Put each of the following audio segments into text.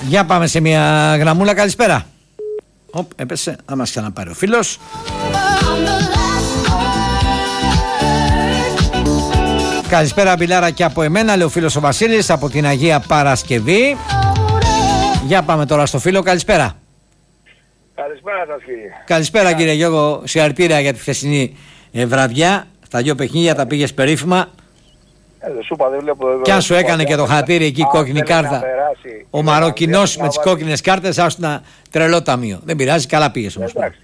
Για πάμε σε μια γραμμούλα. Καλησπέρα. Έπεσε, θα μας ξαναπάρει ο φίλος. Καλησπέρα Μπιλάρα και από εμένα, λέει ο φίλος ο Βασίλης από την Αγία Παρασκευή. Για πάμε τώρα στο φίλο. Καλησπέρα. Καλησπέρα σας κύριε. Καλησπέρα κύριε Γιώργο. Συγχαρητήρια για τη χθεσινή βραδιά. Στα 2 παιχνίδια τα πήγες περίφημα. Κι αν σου έκανε και το χατήρι εκεί κόκκινη κάρτα ο Μαροκινός με τις κόκκινες κάρτες, άσου ένα τρελό ταμείο. Δεν πειράζει, καλά πήγες όμως. Εντάξει.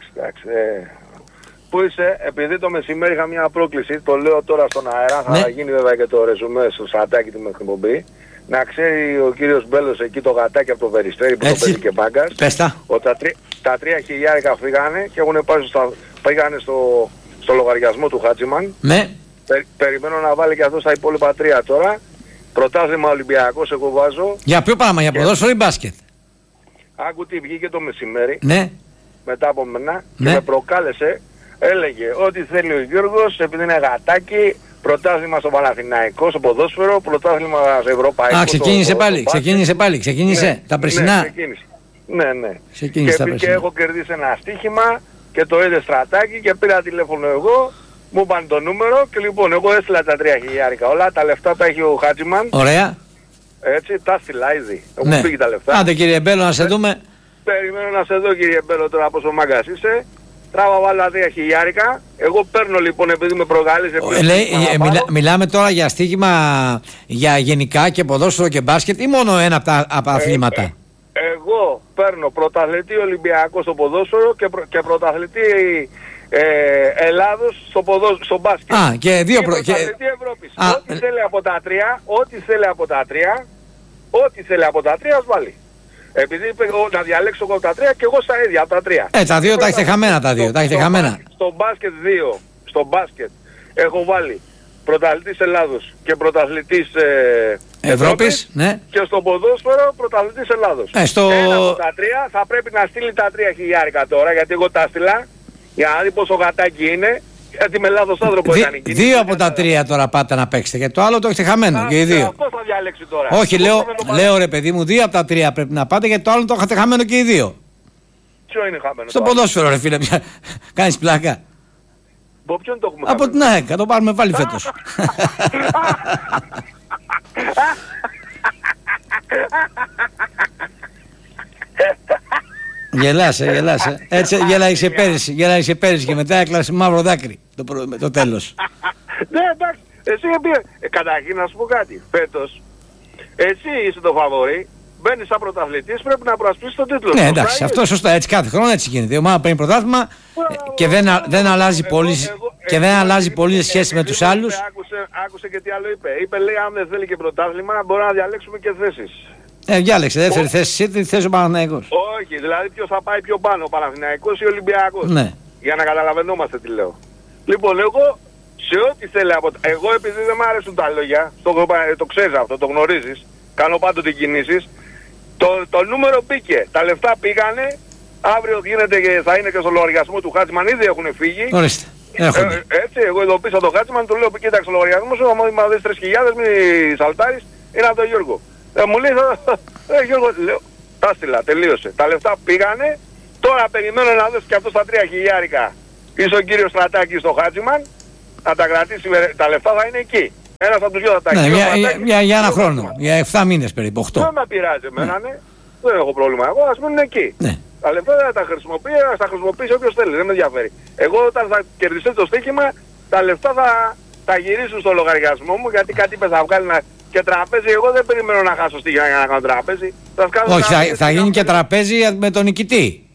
Πού είσαι, επειδή το μεσημέρι είχα μια πρόκληση, το λέω τώρα στον αέρα, θα γίνει βέβαια και το ρεζουμέ στο σατάκι του μέχρι την εκπομπή. Να ξέρει ο κύριος Μπέλος εκεί το γατάκι από το Περιστέρι που το παίζει και μπάγκας. Ότι τα 3 χιλιάρικα φύγανε και πήγανε στο λογαριασμό του Χάτσιμαν. Ναι. Περιμένω να βάλει και αυτό στα υπόλοιπα 3 τώρα. Πρωτάθλημα Ολυμπιακός εγώ βάζω. Για ποιο πράγμα, για ποδόσφαιρο ή μπάσκετ? Άκου τι βγήκε το μεσημέρι. Ναι. Μετά από μένα και με προκάλεσε. Έλεγε ότι θέλει ο Γιώργος επειδή είναι γατάκι. Πρωτάθλημα στο Παναθηναϊκό, στο ποδόσφαιρο, πρωτάθλημα σε Ευρωπαϊκό. Α, ξεκίνησε πάλι. Ξεκίνησε τα περσινά. Ναι. Και έχω κερδίσει ένα στοίχημα και το είδε στρατάκι και πήρα τηλέφωνο εγώ. Μου είπαν το νούμερο και λοιπόν εγώ έστειλα τα 3 χιλιάρικα. Όλα τα λεφτά τα έχει ο Χάτσιμαν. Ωραία. Έτσι, τα στείλα ήδη. Έχουν φύγει τα λεφτά. Άντε κύριε Μπέλο να σε δούμε. Περιμένω να σε δω κύριε Μπέλο τώρα πόσο μάγκας είσαι. Τράβα βάλα 3 χιλιάρικα. Εγώ παίρνω λοιπόν επειδή με προκάλεσε. Μιλάμε τώρα για στοίχημα για γενικά και ποδόσφαιρο και μπάσκετ ή μόνο ένα από τα αθλήματα? Εγώ παίρνω πρωταθλητή Ολυμπιακό στο ποδόσφαιρο και πρωταθλητή Ελλάδος στο μπάσκετ. Και δύο πρωταθλητή Ευρώπης. Ό,τι θέλει από τα 3, ας βάλει. Επειδή είπε να διαλέξω εγώ τα 3 και εγώ στα ίδια από τα 3. Τα 2 τα έχετε χαμένα τα 2. Στο μπάσκετ 2. Στο μπάσκετ έχω βάλει πρωταθλητής Ελλάδος και πρωταθλητής Ευρώπης, ναι. Και στο ποδόσφαιρο πρωταθλητής Ελλάδος. Ένα από τα 3 θα πρέπει να στείλει τα 3 χιλιάρικα τώρα, γιατί εγώ τα στείλα για να δει πόσο γατάκι είναι. Γιατί με λάθος άνθρωπο ήταν η 2 από τα 3 τώρα πάτε να παίξετε και το άλλο το έχετε χαμένο και οι 2. Αυτό θα διαλέξει τώρα. Όχι, λέω ρε παιδί μου, 2 από τα 3 πρέπει να πάτε γιατί το άλλο το έχετε χαμένο και οι 2. Ποιο είναι χαμένο? Στο ποδόσφαιρο ρε φίλε, κάνεις πλάκα. Από ποιον το έχουμε χαμένο? Από την ΑΕΚ, θα το πάρουμε πάλι φέτος. Γελάσε. Έτσι γέλαγε πέρυσι και μετά έκλασε μαύρο δάκρυ το τέλος. Ναι, εντάξει. Εσύ καταρχήν να σου πω κάτι. Φέτος, εσύ είσαι το φαβορί, μπαίνεις σαν πρωταθλητής, πρέπει να προασπίσεις τον τίτλο. Ναι, εντάξει, αυτό σωστά. Έτσι κάθε χρόνο έτσι γίνεται. Η ομάδα παίρνει πρωτάθλημα και δεν αλλάζει πολύ σχέση με τους άλλους. Άκουσε και τι άλλο είπε. Είπε, λέει, αν δεν θέλει και πρωτάθλημα, μπορεί να διαλέξουμε και θέσεις. Διάλεξε, δεύτερη θέση, τι θες ο Παναθηναϊκός? Όχι, δηλαδή ποιος θα πάει πιο πάνω, ο Παναθηναϊκός ή ο Ολυμπιακός? Ναι. Για να καταλαβαίνόμαστε τι λέω. Λοιπόν, εγώ σε ό,τι θέλει εγώ επειδή δεν μου αρέσουν τα λόγια, το ξέρεις αυτό, το γνωρίζεις, κάνω πάντοτε κινήσεις, το νούμερο μπήκε, τα λεφτά πήγανε, αύριο γίνεται και θα είναι και στο λογαριασμό του Χάτσιμαν, ήδη έχουν φύγει. Ορίστε. Έτσι, εγώ ειδοποίησα τον Χάτσιμαν, του λέω κοίταξε ο λογαριασμός σου, άμα δεις 3.000 μη σαλτάρεις, είναι από τον Γιώργο. Μου λέει, Γιώργο, λέω, τα στείλα, τελείωσε. Τα λεφτά πήγανε, τώρα περιμένω να δώσει και αυτό στα 3 χιλιάρικα. Είσαι ο κύριος Στρατάκης στο Χάτσιμαν, να τα κρατήσει, τα λεφτά θα είναι εκεί. Ένας από τους δυο θα τα έχει. Για ένα χρόνο, για 7 μήνες περίπου, 8. Δεν με πειράζει εμένα, ναι. Δεν έχω πρόβλημα, εγώ ας μείνουν εκεί. Ναι. Τα λεφτά δεν τα χρησιμοποιήσει όποιος θέλει, δεν με ενδιαφέρει. Εγώ όταν θα κερδιστεί το στοίχημα, τα λεφτά θα γυρίσουν στο λογαριασμό μου, γιατί κάτι είπε θα βγάλει και τραπέζι. Εγώ δεν περιμένω να χάσω στοίχημα για να κάνω τραπέζι. Όχι, θα γίνει και τραπέζι με τον νικητή.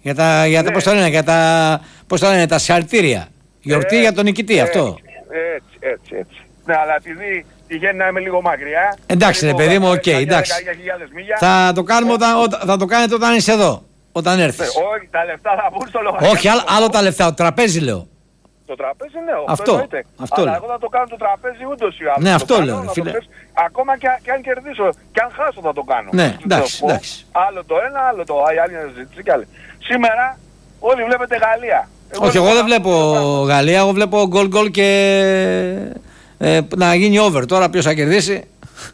Πώς το λένε, τα συγχαρητήρια. Γιορτή για τον νικητή, αυτό. Έτσι. Ναι, αλλά επειδή τυχαίνει να είμαι λίγο μακριά. Εντάξει ρε παιδί μου, εντάξει. Θα το κάνετε όταν είσαι εδώ, όταν έρθεις. Όχι, τα λεφτά θα βγουν στο λογαριασμό. Όχι, άλλο τα λεφτά, το τραπέζι λέω. Το τραπέζι ναι, αυτό αλλά εγώ θα το κάνω το τραπέζι ούτως ή άλλως. Ναι, αυτό λέω φίλε. Ακόμα και αν κερδίσω, και αν χάσω θα το κάνω. Ναι, εντάξει. Άλλο το ένα, άλλο το άλλη συζήτηση κι άλλη. Σήμερα όλοι βλέπετε Γαλλία. Όχι, εγώ δεν βλέπω Γαλλία, εγώ βλέπω γκολ και να γίνει over. Τώρα ποιος θα κερδίσει?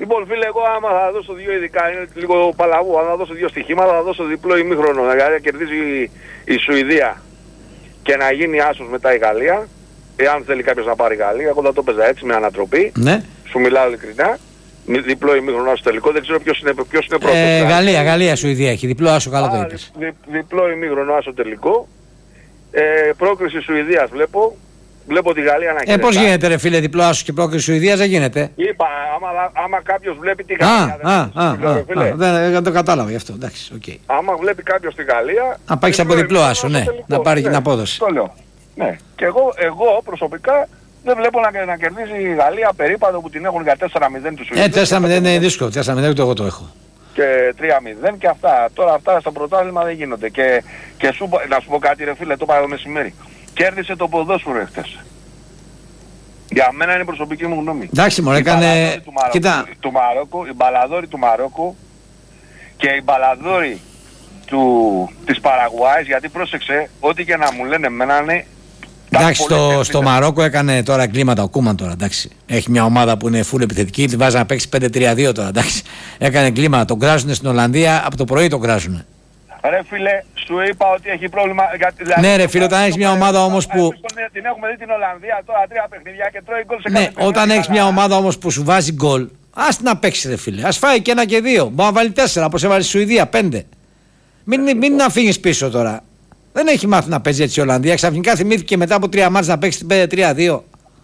Λοιπόν, φίλε, εγώ άμα θα δώσω δύο ειδικά, είναι λίγο παλαβού, αν θα δώσω δύο στοιχήματα, θα δώσω διπλό ημίχρονο, δηλαδή να κερδίσει η Σουηδία και να γίνει άσος μετά η Γαλλία. Εάν θέλει κάποιος να πάρει η Γαλλία, εγώ θα το παίζα έτσι με ανατροπή. Ναι. Σου μιλάω ειλικρινά. Διπλό ημίχρονο άσο τελικό, δεν ξέρω ποιος είναι πρώτος. Γαλλία, Σουηδία έχει, διπλό άσο, καλά το είπες. Διπλό ημίχρονο άσο τελικό. Πρόκριση Σουηδίας βλέπω τη Γαλλία να χαιρετά. Πώς γίνεται ρε φίλε, διπλό άσο και πρόκριση Σουηδίας δεν γίνεται. Είπα, άμα κάποιος βλέπει τη Γαλλία. Δεν το κατάλαβα γι' αυτό, εντάξει, οκ. Άμα βλέπει κάποιος τη Γαλλία... Να πάρεις από διπλό άσο, ναι, να πάρει την απόδοση. Το λέω. Ναι, και εγώ προσωπικά δεν βλέπω να κερδίσει η Γαλλία περίπατο που την έχουν για 4-0 τους Σουηδούς. 4-0 είναι δύσκολο, 4-0 εγώ το έχω. Και 3-0 και αυτά. Τώρα αυτά στο πρωτάθλημα δεν γίνονται. Και να σου πω κάτι ρε φίλε, το είπα το μεσημέρι. Κέρδισε το ποδόσφαιρο χθες. Για μένα είναι προσωπική μου γνώμη. Εντάξει μωρέ, έκανε... Κοίτα. Οι μπαλαδόροι του Μαρόκου και οι μπαλαδόροι της Παραγουάης, γιατί πρόσεξε, ό,τι και να μου λένε εμένα είναι... Εντάξει, στο Μαρόκο έκανε τώρα κλίματα ο Κούμαν τώρα, εντάξει. Έχει μια ομάδα που είναι full επιθετική, τη βάζει να παίξει 5-3-2 τώρα, εντάξει. Έκανε κλίματα, τον κράζουνε στην Ολλανδία, από το πρωί τον κράζουνε. Ρε φίλε, σου είπα ότι έχει πρόβλημα. Δηλαδή, ναι, ρε φίλε, όταν έχει μια ομάδα όμως που. Την έχουμε δει την Ολλανδία τώρα 3 παιχνίδια και τρώει γκολ σε κάθε παιχνίδι. Ναι, όταν έχει μια ομάδα όμως που σου βάζει γκολ, ας να παίξει, ρε φίλε. Ας φάει και 1 και 2. Μπορεί να βάλει 4, όπως έβαλε η Σουηδία, 5. Μην αφήνεις πίσω τώρα. Δεν έχει μάθει να παίζει έτσι η Ολλανδία. Ξαφνικά θυμήθηκε μετά από 3 μάτς να παίξει 5-3-2.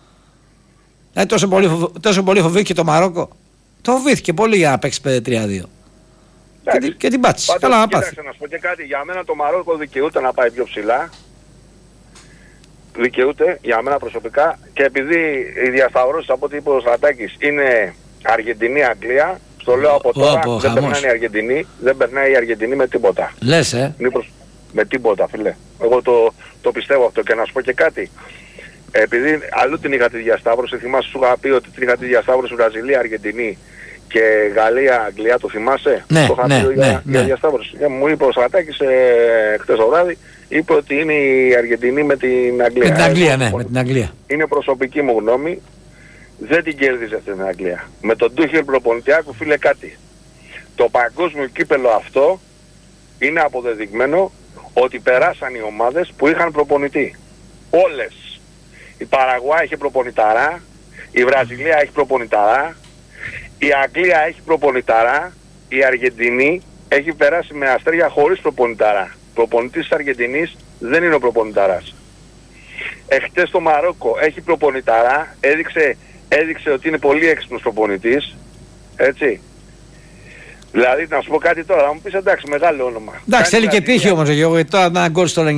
Τόσο πολύ φοβήθηκε το Μαρόκο. Το φοβήθηκε πολύ για να παίξει 5-3-2. Και την πάτησε. Καλά να πάθει. Να σου πω και κάτι. Για μένα το Μαρόκο δικαιούται να πάει πιο ψηλά. Δικαιούται για μένα προσωπικά. Και επειδή οι διασταυρώσεις από ό,τι είπε ο Στρατάκης είναι Αργεντινή-Αγγλία, στο λέω από τώρα, δεν περνάει η Αργεντινή. Δεν περνάει η Αργεντινή με τίποτα. Λες, με τίποτα, φίλε. Εγώ το πιστεύω αυτό. Και να σου πω και κάτι. Επειδή αλλού την είχα τη διασταύρωση, θυμάσαι, σου είχα πει ότι την είχα τη διασταύρωση Βραζιλία, Αργεντινή και Γαλλία, Αγγλία, το θυμάσαι? Ναι, το είχα πει για διασταύρωση. Μου είπε ο Στρατάκης χτες το βράδυ, είπε ότι είναι η Αργεντινή με την Αγγλία. Με την Αγγλία, ναι, με την Αγγλία. Είναι προσωπική μου γνώμη. Δεν την κέρδισε αυτή την Αγγλία. Με τον Τούχελ προπονητιάκου, φίλε, κάτι. Το παγκόσμιο κύπελο αυτό είναι αποδεδειγμένο ότι περάσαν οι ομάδες που είχαν προπονητή. Όλες. Η Παραγουάη έχει προπονηταρά, η Βραζιλία έχει προπονηταρά, η Αγγλία έχει προπονηταρά, η Αργεντινή έχει περάσει με αστέρια χωρίς προπονηταρά. Προπονητής της Αργεντινής δεν είναι ο προπονηταράς. Εχθές το Μαρόκο έχει προπονηταρά, έδειξε ότι είναι πολύ έξυπνος προπονητής, έτσι. Δηλαδή, να σου πω κάτι τώρα, θα μου πεις εντάξει, μεγάλο όνομα. Εντάξει, θέλει και τύχη όμως, γιατί τώρα ένα γκολ στο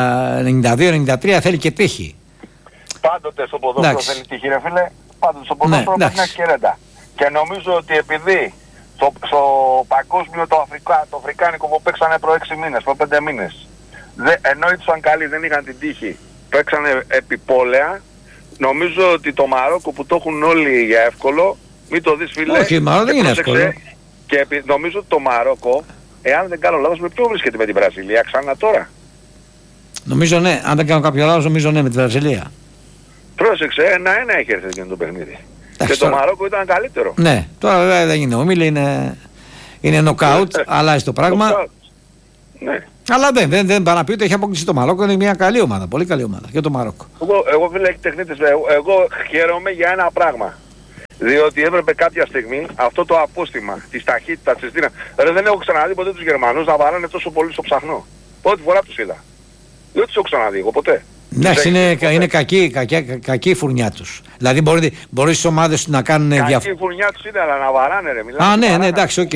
92-93 θέλει και τύχη. Πάντοτε στο ποδόσφαιρο θέλει τύχη, ρε φίλε. Πάντοτε στο ποδόσφαιρο πρέπει να έχει και ρέντα. Και νομίζω ότι επειδή στο παγκόσμιο το αφρικάνικο που παίξανε προ 6 μήνες, προ 5 μήνες, ενώ ήσαν καλοί, δεν είχαν την τύχη, παίξανε επιπόλαια, νομίζω ότι το Μαρόκο που το έχουν όλοι για εύκολο, μην το δεις φίλε. Όχι, Μαρόκο δεν είναι εύκολο. Και νομίζω ότι το Μαρόκο, εάν δεν κάνω λάθος, με ποιο βρίσκεται με την Βραζιλία ξανά τώρα? Νομίζω ναι, αν δεν κάνω κάποιο λάθος, νομίζω ναι με την Βραζιλία. Πρόσεξε, 1-1 έχει έρθει εκείνο το παιχνίδι. Και το Μαρόκο ήταν καλύτερο. Ναι, τώρα βέβαια δεν είναι ομίλη, είναι νοκάουτ, αλλάζει το πράγμα. Ναι. Αλλά δεν πάει να πει ότι έχει αποκλείσει το Μαρόκο, είναι μια καλή ομάδα, πολύ καλή ομάδα και το Μαρόκο. Εγώ φίλε τεχνίτες, εγώ χαίρομαι για ένα πράγμα. Διότι έπρεπε κάποια στιγμή αυτό το απόστημα της ταχύτητας της δύναμης. Δεν έχω ξαναδεί ποτέ τους Γερμανούς να βαράνε τόσο πολύ στο ψαχνό. Πρώτη φορά τους είδα. Δεν τους έχω ξαναδεί εγώ ποτέ. Εντάξει, είναι κακή η φουρνιά τους. Δηλαδή μπορεί στις ομάδες του να κάνουν διαφορά. Κακή η φουρνιά τους είναι, αλλά να βαράνε ρε. Ναι, εντάξει, οκ.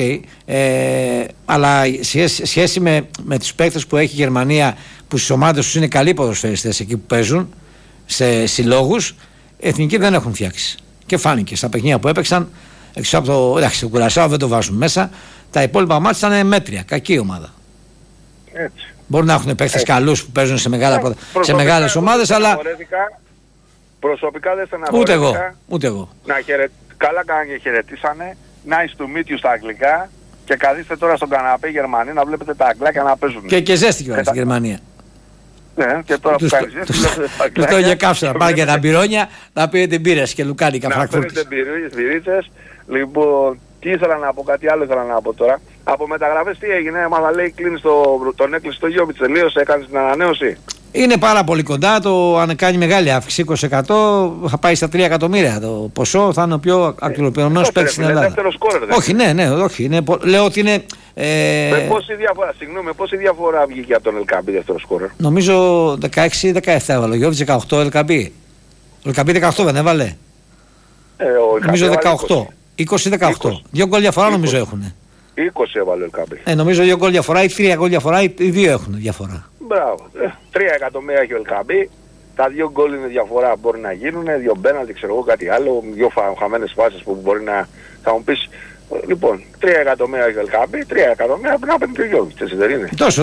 Αλλά σχέση με τους παίκτες που έχει η Γερμανία, που στις ομάδες τους είναι καλοί ποδοσφαιριστές εκεί που παίζουν, σε συλλόγους, εθνικοί δεν έχουν φτιάξει. Και φάνηκε στα παιχνίδια που έπαιξαν, έξω από το Κουρασάο δεν το βάζουν μέσα, τα υπόλοιπα μάτια ήταν μέτρια, κακή ομάδα. Έτσι. Μπορεί να έχουν παίκτες καλούς που παίζουν σε μεγάλες ομάδες, αλλά... Προσωπικά δεν στεναχωρέθηκα. Ούτε εγώ. Καλά κάνανε και χαιρετήσανε, nice to meet you στα αγγλικά και καθίστε τώρα στον καναπέ Γερμανία να βλέπετε τα αγγλάκια να παίζουν. Και ζέστη κιόλας στη Γερμανία. Ναι, και τώρα που κάνεις τους το για κάψα, να πάνε και τα μπυρόνια, να πίνετε μπύρες και λουκάνικα φραγκφούρτες. Να πίνετε μπυρίτσες, Λοιπόν, τι ήθελα να πω, κάτι άλλο ήθελα να πω τώρα. Από μεταγραφές τι έγινε, έμαθα λέει κλείνει τον έκλεισε το Γιώβιτς, τελείωσε, έκανε την ανανέωση. Είναι πάρα πολύ κοντά, αν κάνει μεγάλη αύξηση 20% θα πάει στα 3 εκατομμύρια το ποσό, θα είναι ο πιο αξιοποιημένος παίκτης στην Ελλάδα. Δεύτερο σκόρερ, όχι, ναι, όχι. Λέω ότι είναι... Με πόση διαφορά βγήκε από τον Ελκαμπή δεύτερο σκόρερ? Νομίζω 16-17 έβαλε, ο Γιώβιτς 18 Ελκαμπή. Ο Ελκαμπή 18 δεν έβαλε. Νομίζω 18. 20-18. 2 γκολ διαφορά νομίζω έχουν. 20 έβαλε ο Ελκαμπή. Νομίζω 2 γκολ διαφορά ή 3 γκολ διαφορά ή 2 έχουν διαφορά. Μπράβο. 3 εκατομμύρια έχει ο Ελκαμπή. Τα 2 γκολ είναι διαφορά που μπορεί να γίνουν. 2 μπέναλτι, ξέρω εγώ κάτι άλλο. 2 χαμένες φάσεις που μπορεί να. Θα μου πεις. Λοιπόν, 3 εκατομμύρια έχει ο Ελκαμπή. 3 εκατομμύρια πρέπει να παίρνει και ο Γιώβιτς. Έτσι δεν είναι? Τόσο.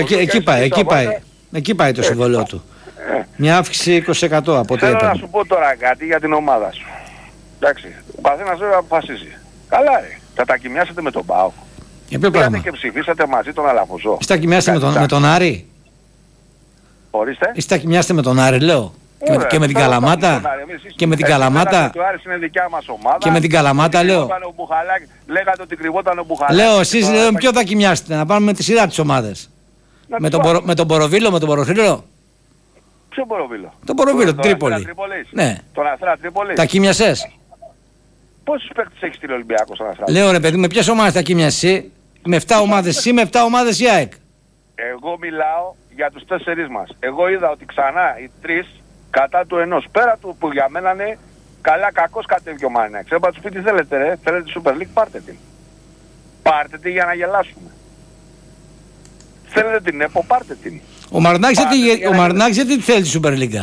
Εκεί πάει το συμβόλαιο του. Μια αύξηση 20% από ό,τι θέλω να σου πω τώρα κάτι για την ομάδα σου. Εντάξει. Ο καθένας βέβαια αποφασίζει. Καλά ρε. Θα τα κοιμιάσετε με τον ΠΑΟΚ. Για ποιο πράγμα? Και ψηφίσατε μαζί τον Αλαφουζό. Είστε τα κοιμιάσετε με τον Άρη? Ορίστε. Είστε τα κοιμιάσετε με τον Άρη, λέω. Και με την Καλαμάτα. Και με την Καλαμάτα. Και με την Καλαμάτα, λέω. Λέγατε ότι κρυβόταν ο Μπουχαλάκης. Λέω, εσείς λέω ποιο θα κοιμιάσετε? Να πάμε με τη σειρά τις ομάδες. Με τον Μποροβίλο, με τον Ποροχύλο. Ποιο Μποροβίλο? Τον Μποροβίλο, την Τρίπολη. Ναι. Τον Αστρά Τρίπολη. Τα κοιμιασες? Πόσους παίκτες έχει στείλει ο Ολυμπιακός στον Αστρά? Λέω ρε παιδί, με ποιες ομάδες τα κοιμιασες? Με 7 ομάδες εσύ, με 7 ομάδες η ΑΕΚ. Εγώ μιλάω για τους 4 μας. Εγώ είδα ότι ξανά οι 3 κατά του ενός. Πέρα του που για μένα είναι καλά κακός κατέβηκε ο Μαρινάκης. Έπα τους πει τι θέλετε ρε, θέλετε Super League, πάρτε την. Πάρτε την για να γελάσουμε. Θέλετε την ΕΠΟ, πάρτε την. Ο Μαρινάκης γιατί θέλει τη Super League?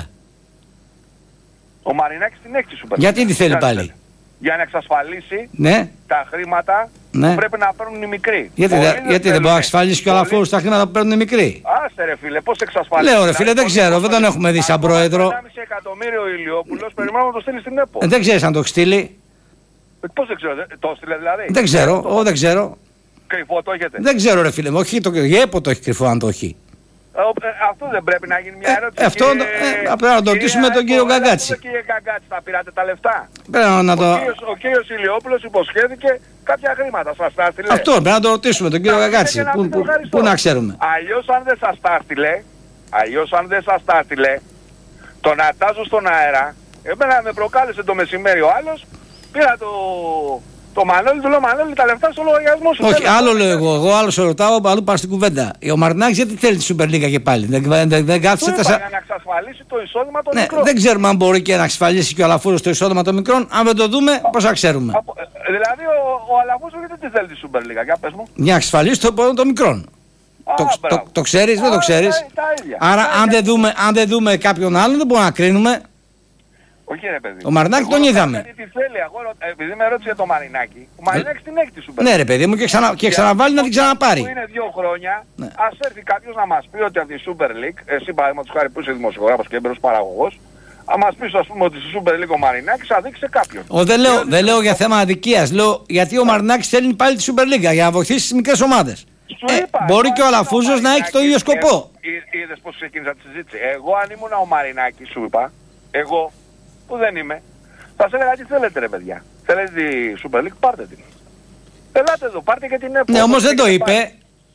Ο Μαρινάκης την έχει τη Super League. Γιατί τη θέλει πάλι? Για να εξασφαλίσει τα χρήματα που πρέπει να παίρνουν οι μικροί. Γιατί δεν μπορεί να εξασφαλίσει και όλα αυτά τα χρήματα που παίρνουν οι μικροί? Άσε ρε φίλε, πώς εξασφαλίσει? Λέω ρε φίλε, δεν ξέρω, δεν τον έχουμε δει σαν πρόεδρο. 1,5 εκατομμύριο ο Ηλιόπουλος, περιμένουμε να το στείλει στην ΕΠΟ. Δεν ξέρεις αν το στείλει. Πώς δεν ξέρω, το στείλε δηλαδή? Δεν ξέρω. Κρυφό το έχετε? Δεν ξέρω ρε φίλε, όχι η ΕΠΟ το έχει κρυφό αν το έχει. Αυτό δεν πρέπει να γίνει μια ερώτηση? Αυτό πρέπει να το ρωτήσουμε τον κύριο Γκαγκάτση. Κύριε Γκαγκάτση, θα πήρατε τα λεφτά? Ο κύριος Ηλιόπουλος υποσχέθηκε κάποια χρήματα. Σας τα έστειλε? Αυτό πρέπει να το ρωτήσουμε τον κύριο Γκαγκάτση. Πού να ξέρουμε? Αλλιώς αν δεν σας τα έστειλε, τον ατάζω στον αέρα. Εμένα με προκάλεσε το μεσημέρι ο άλλος, πήρα το Μανώλη, του λέω Μανώλη τα λεφτά στο λογαριασμό σου. Όχι, άλλο λέω εγώ άλλο σε ρωτάω, αλλού πάω στην κουβέντα. Ο Μαρινάκης γιατί θέλει τη Super League και πάλι? Δεν κάθισε για να εξασφαλίσει το εισόδημα των μικρών. Δεν ξέρουμε αν μπορεί και να εξασφαλίσει και ο Αλαφούρος το εισόδημα των μικρών. Αν δεν το δούμε, πώς θα ξέρουμε? Δηλαδή ο Αλαφούρος γιατί τι θέλει τη Super League, για πες μου? Για να εξασφαλίσει το εισόδημα των μικρών. Το ξέρεις, δεν το ξέρεις? Άρα αν δεν δούμε κάποιον άλλον δεν μπορούμε να κρίνουμε. Όχι ρε παιδί. Ο Μαρινάκη τον είδαμε. Επειδή με ρώτησε για το Μαρινάκη, ο Μαρινάκης την έχει τη Super League. Ναι ρε παιδί μου και ξαναβάλει να την ξαναπάρει. Που είναι 2 χρόνια, ας έρθει κάποιος να μας πει ότι από τη Super League, εσύ παραδείγματος χάρη που είσαι δημοσιογράφος και έμπειρος παραγωγός, αν μας πεις ας πούμε ότι στη Super League ο Μαρινάκης θα δείξει κάποιον. Δεν λέω για θέμα αδικίας, λέω γιατί ο Μαρινάκης θέλει πάλι τη Super League για να βοηθήσει τις μικρές ομάδες. Μπορεί και ο Αλαφούζος να έχει το ίδιο σκοπό. Είδες πως ξεκίνησα τη συζήτηση? Εγώ αν ήμουν ο Μαρινάκης σου είπα, εγώ που δεν είμαι, θα σας έλεγα τι θέλετε ρε παιδιά. Θέλετε τη Super League, πάρτε την. Ελάτε εδώ, πάρτε και την ΕΠΟ. Ναι, όμως δεν το είπε.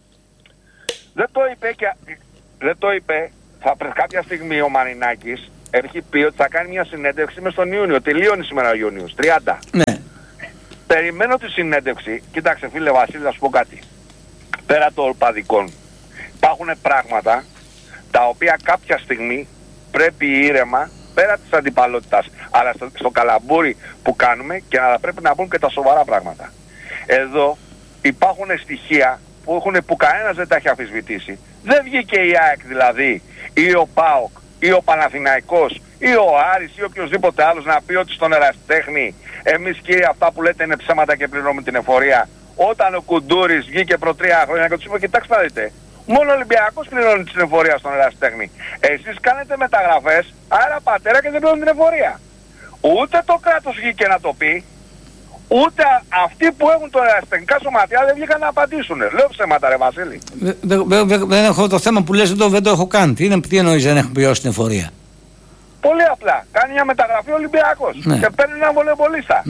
Δεν το είπε. Θα πρέπει κάποια στιγμή ο Μαρινάκης έχει πει ότι θα κάνει μια συνέντευξη μες τον Ιούνιο. Τελείωνει σήμερα ο Ιούνιος, 30. Ναι. Περιμένω τη συνέντευξη. Κοίταξε φίλε Βασίλη, θα σου πω κάτι. Πέρα των ορπαδικών υπάρχουν πράγματα τα οποία κάποια στιγμή πρέπει ήρεμα, πέρα της αντιπαλότητας, αλλά στο καλαμπούρι που κάνουμε και να πρέπει να μπουν και τα σοβαρά πράγματα. Εδώ υπάρχουν στοιχεία που κανένας δεν τα έχει αμφισβητήσει. Δεν βγήκε η ΑΕΚ δηλαδή, ή ο ΠΑΟΚ, ή ο Παναθηναϊκός, ή ο Άρης, ή οποιοδήποτε άλλος να πει ότι στον ερασιτέχνη εμείς κύριε αυτά που λέτε είναι ψέματα και πληρώνουμε την εφορία. Όταν ο Κουντούρης βγήκε προ 3 χρόνια και τους είπε κοιτάξτε να δείτε, μόνο ο Ολυμπιακός πληρώνει την εφορία στον ερασιτέχνη. Εσείς κάνετε μεταγραφές, άρα πατέρα και δεν πληρώνει την εφορία. Ούτε το κράτος βγήκε να το πει, ούτε αυτοί που έχουν τα ερασιτεχνικά σωματεία δεν βγήκαν να απαντήσουν. Λέω ψέματα ρε Βασίλη. Δεν έχω το θέμα που λες, δεν το έχω κάνει. Τι εννοείς δεν έχουν πληρώσει την εφορία? Πολύ απλά. Κάνει μια μεταγραφή ο Ολυμπιακός και παίρνει έναν βολεμπολίστα. Ναι.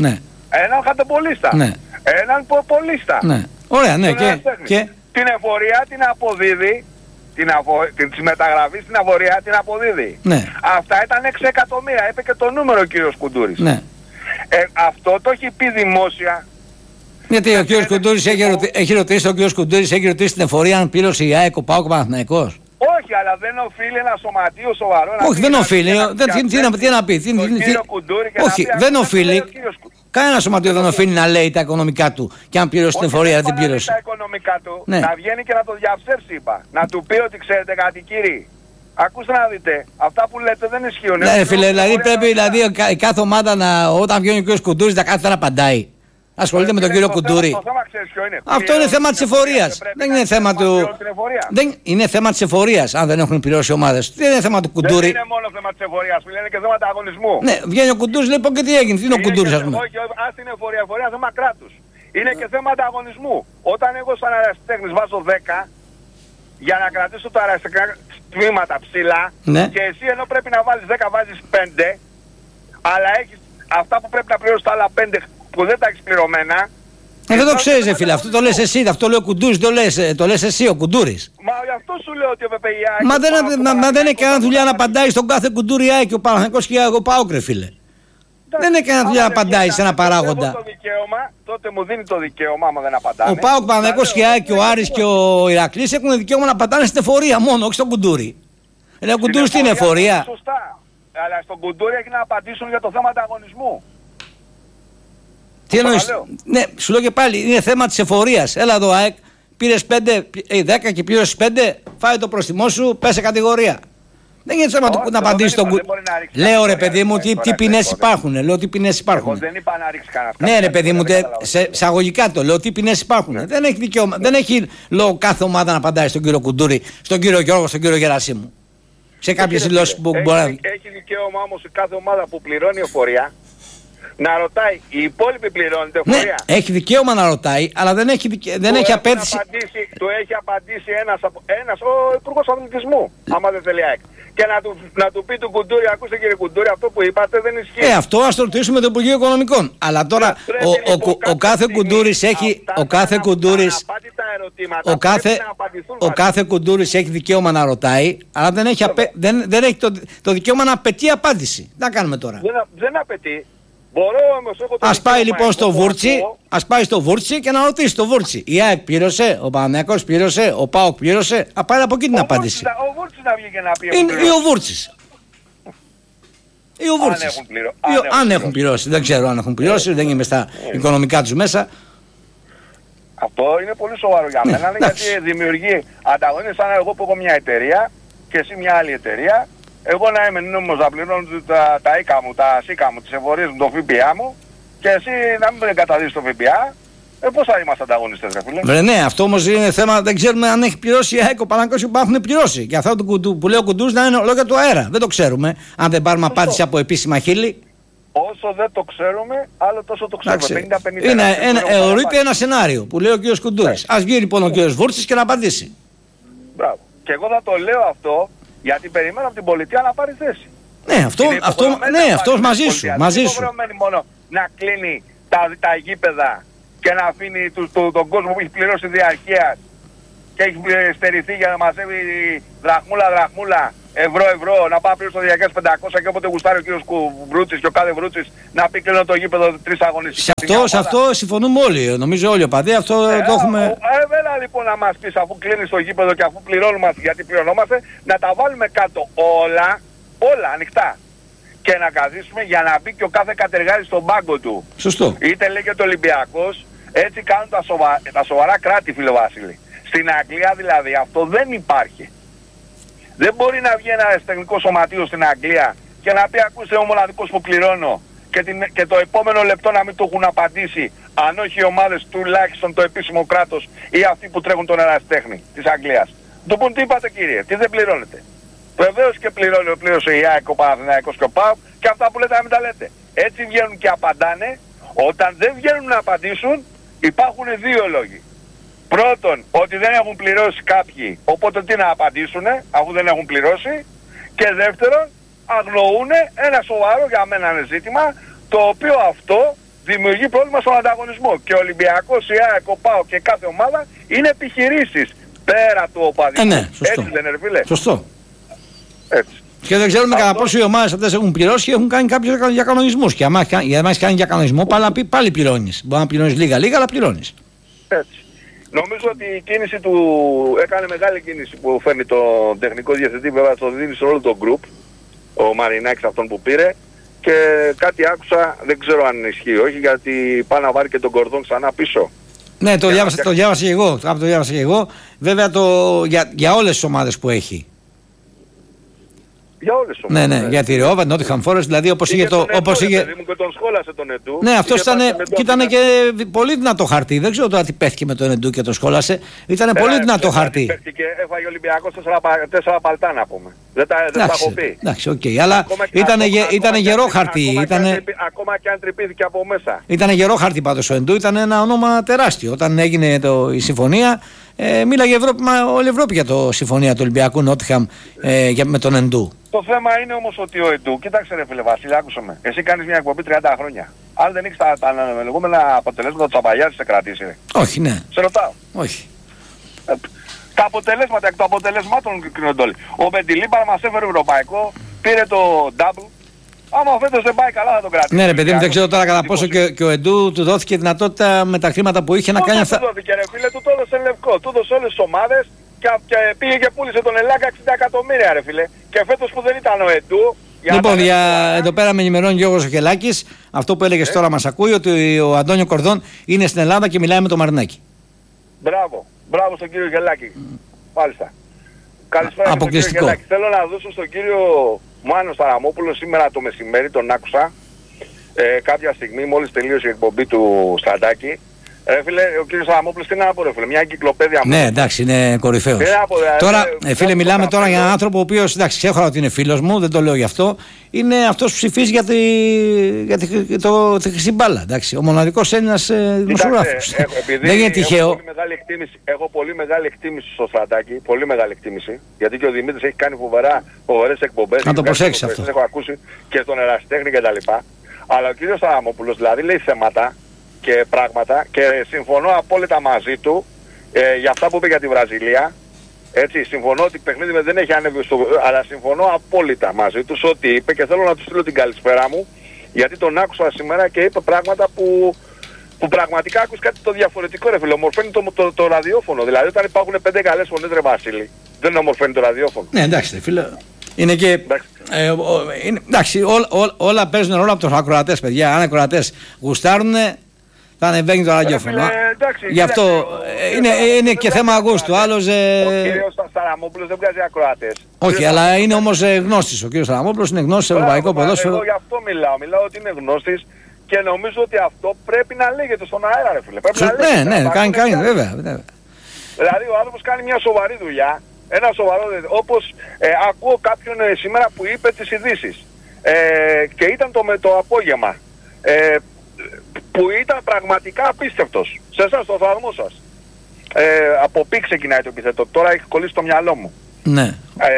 έναν χαρτοπολίστα, ναι. έναν πολίστα. Ναι. Ωραία, ναι. Και την εφορία την αποδίδει, τη μεταγραφή στην εφορία την αποδίδει. Ναι. Αυτά ήταν 6 εκατομμύρια, είπε και το νούμερο ο κύριος Κουντούρης. Ναι. Αυτό το έχει πει δημόσια. Γιατί ο κύριος Κουντούρης έχει ρωτήσει, ο κύριος Κουντούρης έχει ρωτήσει την εφορία αν πλήρωσε η ΑΕΚ, ο ΠΑΟΚ, ο Παναθηναϊκός. Όχι, αλλά δεν οφείλει ένα σωματείο σοβαρό. Όχι, δεν οφείλει. Τι να πει. Όχι, δεν οφείλει. Κανένα σωματείο δεν οφείλει να λέει τα οικονομικά του και αν πλήρωσε την εφορία δεν πλήρωσε. Τα οικονομικά του, να βγαίνει και να το διαψεύσει, είπα. Να του πει ότι ξέρετε κάτι, κύριοι. Ακούστε να δείτε, αυτά που λέτε δεν ισχύουν. Ναι, φίλε, δηλαδή πρέπει κάθε ομάδα όταν βγαίνει ο κύριος Κουντούρης να κάθεται να απαντάει. Ασχολείται με τον κύριο Κουντούρη. Αυτό είναι θέμα της εφορίας. Δεν είναι θέμα του. Είναι θέμα της εφορίας, αν δεν έχουν πληρώσει οι ομάδες. Δεν είναι θέμα του Κουντούρη. Δεν είναι μόνο θέμα της εφορίας, είναι και θέμα αγωνισμού. Ναι, βγαίνει ο Κουντούρης, λέει και τι έγινε. Τι είναι ο Κουντούρης, ας πούμε. Όχι, ας την εφορία, θέμα κράτους. Είναι και θέμα αγωνισμού. Όταν εγώ σαν αεραστέχνης βάζω 10 για να κρατήσω τα αεραστικά τμήματα ψηλά και εσύ ενώ πρέπει να βάλεις 10 βάζεις 5, αλλά έχεις αυτά που πρέπει να πληρώσεις τα άλλα 5 που δεν τα έχεις πληρωμένα. Δεν το ξέρεις, φίλε, αυτό το λες εσύ, αυτό λέει ο Κουντούρης, το λες εσύ ο Κουντούρης. Μα γι' αυτό σου λέω ότι ο ΠΠΙΑ. Μα δεν είναι κανένα δουλειά να απαντάει στον κάθε Κουντούρη και ο Παναθηναϊκός και ο ΠΑΟΚ, ρε φίλε. Δεν είναι κανένα δουλειά να απαντάει σε ένα παράγοντα. Τότε μου δίνει το δικαίωμα, άμα δεν απαντάνε. Ο ΠΑΟΚ, Παναθηναϊκός και ο Άρης και ο Ηρακλής έχουν δικαίωμα να απαντάνε στην εφορία μόνο, όχι στον Κουντούρη. Ο Κουντούρης τι είναι εφορία. Σωστά. Αλλά στον Κουντούρη έχει να απαντήσουν για το θέμα ανταγωνισμού. Τι εννοείς? Ναι, σου λέω και πάλι, είναι θέμα της εφορίας. Έλα εδώ, ΑΕΚ, πήρες 10 και πλήρωσες 5, φάει το προστιμό σου, πέσε κατηγορία. Δεν είναι θέμα να απαντήσεις στον Κουντούρη. Λέω ρε παιδί μου, τι ποινές υπάρχουν. Λέω τι ποινές υπάρχουν. Δεν είπα να ρίξει κανένα. Ναι, ρε παιδί μου, σε αγωγικά το λέω, τι ποινές υπάρχουν. Δεν έχει δικαίωμα. Δεν έχει λόγο κάθε ομάδα να απαντάει στον κύριο Κουντούρη, στον κύριο Γιώργο, στον κύριο Γερασίμου. Σε κάποιες δηλώσεις που μπορεί να. Έχει δικαίωμα όμως κάθε ομάδα που πληρώνει εφορία να ρωτάει, οι υπόλοιποι πληρώνουν την εφορία. Ναι, έχει δικαίωμα να ρωτάει, αλλά δεν έχει απέτηση. Του έχει απαντήσει ένας ο Υπουργός Αθλητισμού, άμα δεν θέλει ΑΕΚ. Και να του πει του Κουντούρη, ακούστε κύριε Κουντούρη, αυτό που είπατε δεν ισχύει. Αυτό ας το ρωτήσουμε το Υπουργείο Οικονομικών. Αλλά τώρα ο κάθε Κουντούρης έχει. Ο κάθε Κουντούρης έχει δικαίωμα να ρωτάει, αλλά δεν έχει το δικαίωμα να απαιτεί απάντηση. Τι να κάνουμε τώρα. Δεν απαιτεί. Ας πάει λοιπόν στο Βούρτσι, στο Βούρτσι και να ρωτήσει το Βούρτσι. Η ΑΕΚ πλήρωσε, ο Παναθηναϊκός πλήρωσε, ο ΠΑΟΚ πλήρωσε. Α, πάει από εκεί την απάντηση. Ο Βούρτσις να βγει και να πει. Ή ο Βούρτσις. Αν έχουν πληρώσει. Δεν ξέρω αν έχουν πληρώσει, δεν είμαι στα οικονομικά τους μέσα. Αυτό είναι πολύ σοβαρό για μένα, γιατί δημιουργεί ανταγωνίες. Σαν εγώ που έχω μια εταιρεία και εσύ μια άλλη εταιρεία. Εγώ να είμαι νόμιμος να πληρώνω τα ίκα μου, τα σίκα μου, τις εφορίες μου, το ΦΠΑ μου και εσύ να μην εγκαταδείσεις το ΦΠΑ, πώς θα είμαστε ανταγωνιστές, ρε φίλε. Ναι, αυτό όμως είναι θέμα, δεν ξέρουμε αν έχει πληρώσει η ΑΕΚ, ο Παναθηναϊκός που έχουν πληρώσει. Και αυτό που λέει ο Κουντούρης να είναι λόγια του αέρα. Δεν το ξέρουμε, αν δεν πάρουμε απάντηση από επίσημα χείλη. Όσο δεν το ξέρουμε, άλλο τόσο το ξέρουμε. 50-50. Εωρείται ένα σενάριο που λέει ο κ. Κουντούρης. Ας βγει λοιπόν ο κ. Βούρτσις και να απαντήσει. Μπράβο. Και εγώ θα το λέω αυτό. Γιατί περιμένω από την πολιτεία να πάρει θέση. Ναι, αυτό μαζί σου. Δεν είναι υποχρεωμένη μόνο να κλείνει τα γήπεδα και να αφήνει τον κόσμο που έχει πληρώσει διαρκείας και έχει στερηθεί για να μαζεύει δραχμούλα, ευρώ, να πάει πλήρως το διαρκείας 500 και όποτε γουστάρει ο κύριος Βρούτσης και ο κάθε Βρούτσης να πει κλείνω το γήπεδο 3 αγωνιστικές. Σε αυτό συμφωνούμε όλοι, νομίζω όλοι οι οπαδοί, αυτό το έχουμε. Έλα λοιπόν να μας πεις, αφού κλείνεις το γήπεδο και αφού πληρώνουμε, γιατί πληρωνόμαστε, να τα βάλουμε κάτω όλα ανοιχτά. Και να καθίσουμε για να μπει και ο κάθε κατεργάτης στον πάγκο του. Σωστό. Είτε λέγεται Ολυμπιακός, έτσι κάνουν τα σοβαρά κράτη, φίλε Βασίλη. Στην Αγγλία δηλαδή αυτό δεν υπάρχει. Δεν μπορεί να βγει ένα τεχνικό σωματείο στην Αγγλία και να πει ακούστε ο μοναδικός που πληρώνω και το επόμενο λεπτό να μην το έχουν απαντήσει, αν όχι οι ομάδες τουλάχιστον το επίσημο κράτος ή αυτοί που τρέχουν τον ερασιτέχνη της Αγγλίας. Το πούν τι είπατε κύριε, τι δεν πληρώνετε. Βεβαίως και πλήρωσε η ΑΕΚ, ο Παναθηναϊκός και ο ΠΑΟΚ και αυτά που λέτε να μην τα λέτε. Έτσι βγαίνουν και απαντάνε. Όταν δεν βγαίνουν να απαντήσουν υπάρχουν δύο λόγοι. Πρώτον, ότι δεν έχουν πληρώσει κάποιοι, οπότε τι να απαντήσουν αφού δεν έχουν πληρώσει. Και δεύτερον, αγνοούν ένα σοβαρό για μένα ζήτημα, το οποίο αυτό δημιουργεί πρόβλημα στον ανταγωνισμό. Και ο Ολυμπιακός, η ΑΕΚ, ο ΠΑΟΚ και κάθε ομάδα είναι επιχειρήσεις πέρα του οπαδικού. Ναι, σωστό. Έτσι δεν είναι, φίλε? Σωστό. Έτσι. Και δεν ξέρουμε κατά πόσο οι ομάδες αυτές έχουν πληρώσει και έχουν κάνει κάποιους διακανονισμούς. Και άμα έχει κάνει διακανονισμό, πάλι πληρώνεις. Μπορεί να πληρώνεις λίγα, αλλά πληρώνεις. Έτσι. Νομίζω ότι η κίνηση του έκανε μεγάλη κίνηση που φέρνει τον τεχνικό διευθυντή, βέβαια το δίνει σε όλο το group, ο Μαρινάκης αυτόν που πήρε, και κάτι άκουσα, δεν ξέρω αν ισχύει όχι, γιατί πάει να βάλει και τον Κορδόν ξανά πίσω. Ναι, το διάβασα και εγώ. Βέβαια για όλες τις ομάδες που έχει. Για όλες τις ομάδες. Ναι, για τη Ρεόβα, την Νότιχαμ Φόρεστ, δηλαδή όπως είχε το. Όπως είχε... Και τον σχόλασε τον Εντού. Ναι, αυτό ήταν και πολύ δυνατό χαρτί. Δεν ξέρω τώρα τι πέφτει με τον Εντού και τον σχόλασε. Ήταν πολύ δυνατό χαρτί. Πέφτει έφαγε ο Ολυμπιακός 4 παλτά να πούμε. Δεν τα έχω πει. Εντάξει, οκ. Αλλά ήταν γερό χαρτί. Ακόμα και αν τρυπήθηκε από μέσα. Ήταν γερό χαρτί πάντως ο Εντού. Ήταν ένα όνομα τεράστιο. Όταν έγινε η συμφωνία, μίλαγε όλη η Ευρώπη για το συμφωνία του Ολυμπιακού Νότιχαμ με τον Εντού. Το θέμα είναι όμως ότι ο Εντού, κοίταξε ρε φίλε Βασίλη, άκουσε με. Εσύ κάνεις μια εκπομπή 30 χρόνια. Αν δεν έχεις τα λεγόμενα αποτελέσματα του Τσαμπαγιάδη, σε κρατήσει, ρε? Όχι, ναι. Σε ρωτάω. Όχι. Τα αποτελέσματα, εκ των αποτελεσμάτων κρίνονται όλοι. Ο Μπεντιλίμπαρ μας έφερε ευρωπαϊκό, πήρε το double. Άμα φέτος δεν πάει καλά θα τον κρατήσει. Ναι, ρε παιδί μου, δεν ξέρω τώρα κατά πόσο και ο Εντού του δόθηκε δυνατότητα με τα χρήματα που είχε να κάνει αυτά. Δεν του δόθηκε, ρε φίλε, του το έδωσε λευκό. Του έδωσε όλες τις ομάδες και πήγε και πούλησε τον Ελάκα 60 εκατομμύρια, ρε φίλε. Και φέτος που δεν ήταν ο Εντού. Λοιπόν, εδώ πέρα με ενημερώνει Γιώργος Οχελάκης. Αυτό που έλεγες τώρα μας ακούει, ότι ο Αντώνιο Κορδόν είναι στην Ελλάδα και μιλάει με τον Μαρινάκη. Μπράβο στον κύριο Γελάκη. Μάλιστα. Καλησπέρα στον κύριο Γελάκη. Θέλω να δώσω στον κύριο Μάνο Σταραμόπουλο σήμερα το μεσημέρι, τον άκουσα κάποια στιγμή, μόλις τελείωσε η εκπομπή του Σταντάκη. Φίλε, ο κύριος Σταραμόπουλος τι να πω ρε φίλε, μια εγκυκλοπαίδεια. Ναι, εντάξει, είναι κορυφαίος. Τώρα, φίλε, μιλάμε τώρα για έναν άνθρωπο ο οποίος, εντάξει, ξέχωρα ότι είναι φίλος μου, δεν το λέω γι' αυτό. Είναι αυτός που ψηφίζει για τη χρυσή μπάλα, εντάξει. Ο μοναδικός Έλληνας δημοσιογράφος. Δεν είναι τυχαίο. Έχω πολύ μεγάλη εκτίμηση στο Στρατάκι, πολύ μεγάλη εκτίμηση. Γιατί και ο Δημήτρης έχει κάνει φοβερές εκπομπές. Να το προσέξεις αυτό. Έχω ακούσει και στον Ερασιτέχνη κτλ. Αλλά ο κύριος Σταραμόπουλος δηλαδή λέει θέματα και πράγματα και συμφωνώ απόλυτα μαζί του για αυτά που είπε για τη Βραζιλία. Έτσι, συμφωνώ ότι παιχνίδι δεν έχει ανέβει αλλά συμφωνώ απόλυτα μαζί του ό,τι είπε και θέλω να του στείλω την καλησπέρα μου γιατί τον άκουσα σήμερα και είπε πράγματα που πραγματικά άκουσε κάτι το διαφορετικό ρε φίλε. Ομορφαίνει το ραδιόφωνο. Δηλαδή όταν υπάρχουν 5 καλές φωνές ρε Βασίλη, δεν ομορφαίνει το ραδιόφωνο. Ναι, εντάξει ρε φίλε. Είναι και. Εντάξει, όλα παίζουν ρόλο από τους ακροατές, παιδιά. Αν οι ακροατές γουστάρουν, θα ανεβαίνει το ραδιόφωνο. Γι' αυτό είναι και θέμα γούστου. Άλλος. Ο κύριος Σταραμόπουλος δεν βγάζει ακροατές. Όχι, αλλά είναι όμως γνώστης. Ο κύριος Σταραμόπουλος είναι γνώστης σε ευρωπαϊκό ποδόσφαιρο. Εγώ γι' αυτό μιλάω ότι είναι γνώστης και νομίζω ότι αυτό πρέπει να λέγεται στον αέρα, ρε φίλε. Ναι, κάνει, βέβαια. Δηλαδή ο άνθρωπος κάνει μια σοβαρή δουλειά. Ένα σοβαρό, όπως ακούω κάποιον σήμερα που είπε τις ειδήσεις και ήταν το απόγευμα που ήταν πραγματικά απίστευτος σε εσάς, στο θαυμό σας. Από πι ξεκινάει το επιθέτω, τώρα έχει κολλήσει το μυαλό μου. Ναι.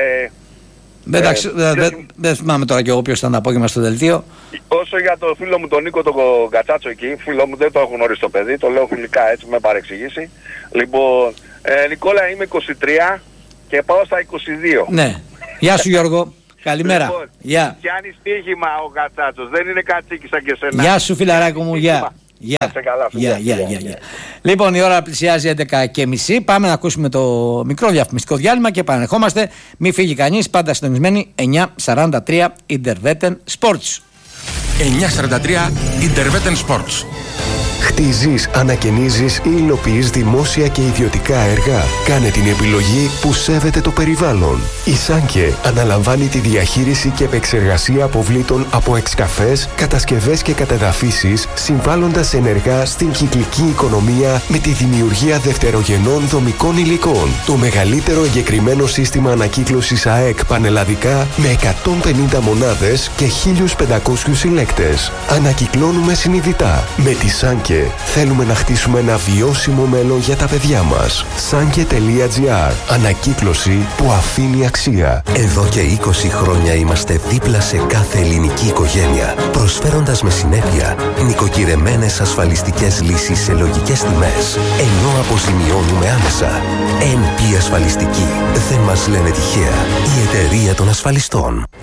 Δεν θυμάμαι τώρα κι εγώ ποιος ήταν το απόγευμα στο δελτίο. Όσο για το φίλο μου τον Νίκο τον Κατσάτσο εκεί, φίλο μου δεν το έχω γνωρίσει το παιδί, το λέω φιλικά έτσι με παρεξηγήσει. Λοιπόν, Νικόλα είμαι 23 και πάω στα 22. Ναι. Γεια σου Γιώργο. Καλημέρα. Λοιπόν, Γεια. Πιάνει στοίχημα ο Κατσάτσος, δεν είναι κατσίκι σαν και σένα. Γεια σου φιλαράκο μου, γεια. Γεια. Λοιπόν, η ώρα πλησιάζει 11:30. Πάμε να ακούσουμε το μικρό διαφημιστικό διάλειμμα και επανερχόμαστε. Μην φύγει κανείς, πάντα συντονισμένοι. 9:43 Interveten Sports. 9:43 Interveten Sports. Χτίζεις, ανακαινίζεις ή υλοποιείς δημόσια και ιδιωτικά έργα. Κάνε την επιλογή που σέβεται το περιβάλλον. Η Σάνκε αναλαμβάνει τη διαχείριση και επεξεργασία αποβλήτων από εξκαφές, κατασκευές και κατεδαφίσεις, συμβάλλοντας ενεργά στην κυκλική οικονομία με τη δημιουργία δευτερογενών δομικών υλικών. Το μεγαλύτερο εγκεκριμένο σύστημα ανακύκλωσης ΑΕΚ πανελλαδικά με 150 μονάδες και 1.500 συλλέκτες. Ανακυκλώνουμε συνειδητά. Με τη Σάνκε Σάνκε. Θέλουμε να χτίσουμε ένα βιώσιμο μέλλον για τα παιδιά μας. Sanke.gr. Ανακύκλωση που αφήνει αξία. Εδώ και 20 χρόνια είμαστε δίπλα σε κάθε ελληνική οικογένεια, προσφέροντας με συνέπεια νοικοκυρεμένες ασφαλιστικές λύσεις σε λογικές τιμές, ενώ αποζημιώνουμε άμεσα. NP Ασφαλιστική. Δεν μας λένε τυχαία. Η εταιρεία των ασφαλιστών.